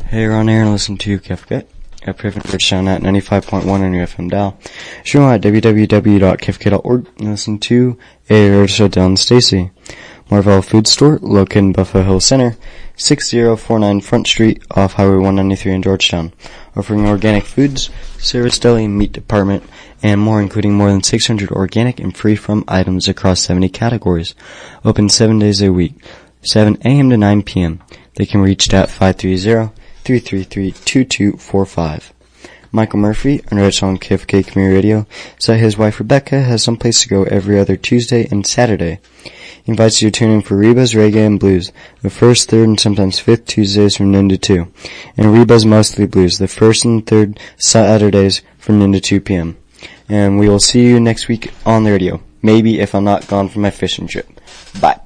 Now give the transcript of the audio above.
Hey, you're on air and listen to KIFKit at Private Georgetown at 95.1 on your FM dial. Stream at www.kifkit.org and listen to A Show Dylan Stacy. Marvell Food Store, located in Buffalo Hill Center, 6049 Front Street off Highway 193 in Georgetown. Offering organic foods, service deli, meat department, and more, including more than 600 organic and free from items across 70 categories. Open 7 days a week, 7 a.m. to 9 p.m. They can reach at 530-333-2245. Michael Murphy, Enriched on KFK Community Radio, said his wife Rebecca has someplace to go every other Tuesday and Saturday. He invites you to tune in for Reba's Reggae and Blues, the first, third, and sometimes fifth Tuesdays from noon to 2, and Reba's Mostly Blues, the first and third Saturdays from noon to 2 p.m. And we will see you next week on the radio, maybe if I'm not gone for my fishing trip. Bye.